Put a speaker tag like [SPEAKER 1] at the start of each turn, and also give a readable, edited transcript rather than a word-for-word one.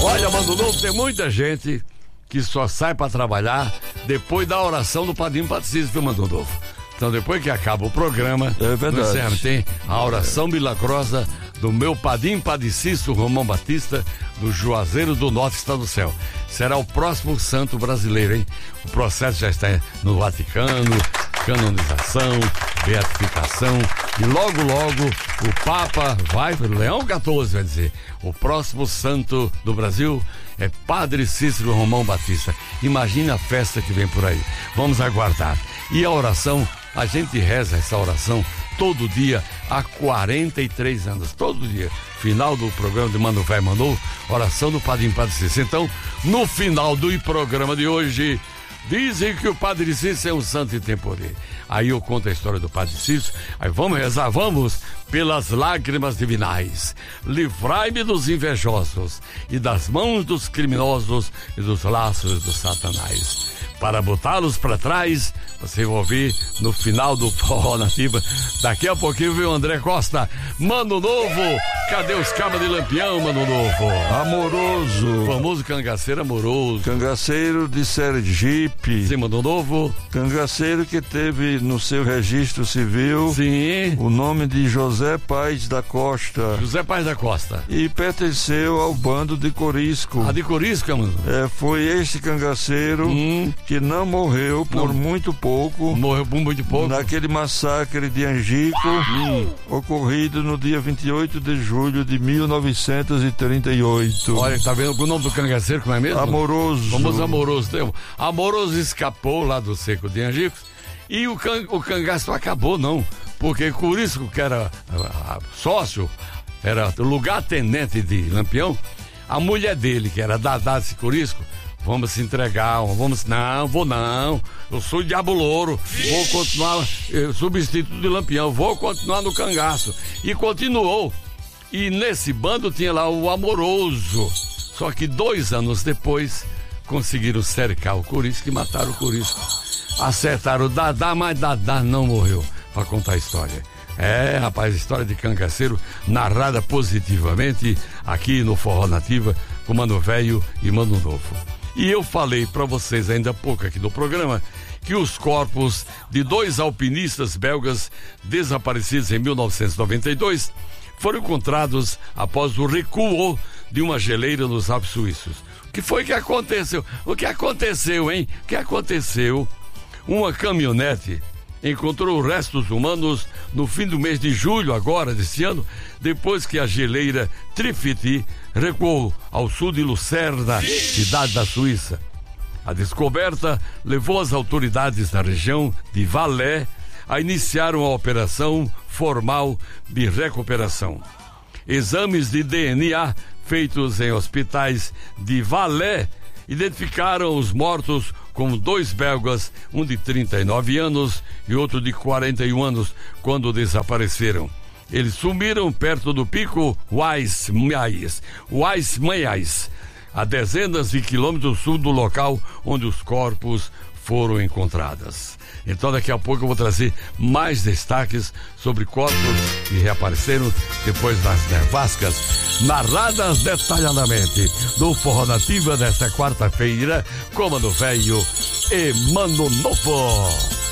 [SPEAKER 1] Olha, Mano Novo, tem muita gente que só sai pra trabalhar depois da oração do Padrinho Patricício, viu, Mano Novo? Então, depois que acaba o programa,
[SPEAKER 2] é verdade,
[SPEAKER 1] tem a oração milagrosa do meu Padrinho Patricício Romão Batista, do Juazeiro do Norte, está do céu. Será o próximo santo brasileiro, hein? O processo já está no Vaticano, canonização, beatificação, e logo, logo o Papa vai, Leão XIV vai dizer, o próximo santo do Brasil é Padre Cícero Romão Batista. Imagina a festa que vem por aí. Vamos aguardar. E a oração, a gente reza essa oração todo dia há 43 anos, todo dia. Final do programa de Mano Velho Mandou, oração do Padrinho Padre Cícero. Então, no final do programa de hoje, dizem que o Padre Cícero é um santo e tem poder. Aí eu conto a história do Padre Cícero. Aí vamos rezar, vamos, pelas lágrimas divinais. Livrai-me dos invejosos e das mãos dos criminosos e dos laços do Satanás. Para botá-los para trás, você vai ouvir no final do Forró Nativa. Daqui a pouquinho vem o André Costa. Mano Novo, cadê os cabas de Lampião, Mano Novo?
[SPEAKER 2] Amoroso.
[SPEAKER 1] O famoso cangaceiro amoroso.
[SPEAKER 2] Cangaceiro de Sergipe.
[SPEAKER 1] Sim, Mano Novo.
[SPEAKER 2] Cangaceiro que teve no seu registro civil,
[SPEAKER 1] sim,
[SPEAKER 2] o nome de José Paes da Costa.
[SPEAKER 1] José Paes da Costa.
[SPEAKER 2] E pertenceu ao bando de Corisco.
[SPEAKER 1] Ah, de Corisco, mano?
[SPEAKER 2] Foi este cangaceiro que não morreu por muito pouco.
[SPEAKER 1] Morreu por muito pouco.
[SPEAKER 2] Naquele massacre de Angico, ocorrido no dia 28 de julho de 1938.
[SPEAKER 1] Olha, tá vendo o nome do cangaceiro, como é mesmo?
[SPEAKER 2] Amoroso.
[SPEAKER 1] Famoso Amoroso. Amoroso escapou lá do seco de Angico e o cangaço acabou, não. Porque Corisco, que era sócio, era lugar-tenente de Lampião, a mulher dele, que era Dadá de Corisco, vamos se entregar, eu sou o Diabo Louro, vou continuar substituto de Lampião, vou continuar no cangaço. E continuou. E nesse bando tinha lá o Amoroso. Só que 2 anos depois conseguiram cercar o Corisco e mataram o Corisco. Acertaram o Dadá, mas Dadá não morreu, para contar a história. Rapaz, história de cangaceiro narrada positivamente aqui no Forró Nativa com Mano Velho e Mano Novo. E eu falei para vocês ainda há pouco aqui no programa que os corpos de 2 alpinistas belgas desaparecidos em 1992 foram encontrados após o recuo de uma geleira nos Alpes suíços. O que foi que aconteceu? O que aconteceu, hein? O que aconteceu? Uma caminhonete encontrou restos humanos no fim do mês de julho agora desse ano, depois que a geleira Trifiti recuou ao sul de Lucerna, cidade da Suíça. A descoberta levou as autoridades da região de Valais a iniciar uma operação formal de recuperação. Exames de DNA feitos em hospitais de Valais identificaram os mortos como 2 belgas, um de 39 anos e outro de 41 anos, quando desapareceram. Eles sumiram perto do pico Weissmais, a dezenas de quilômetros sul do local onde os corpos foram encontrados. Então daqui a pouco eu vou trazer mais destaques sobre corpos que reapareceram depois das nevascas, narradas detalhadamente no Forró Nativa desta quarta-feira, com Mano Velho e Mano Novo.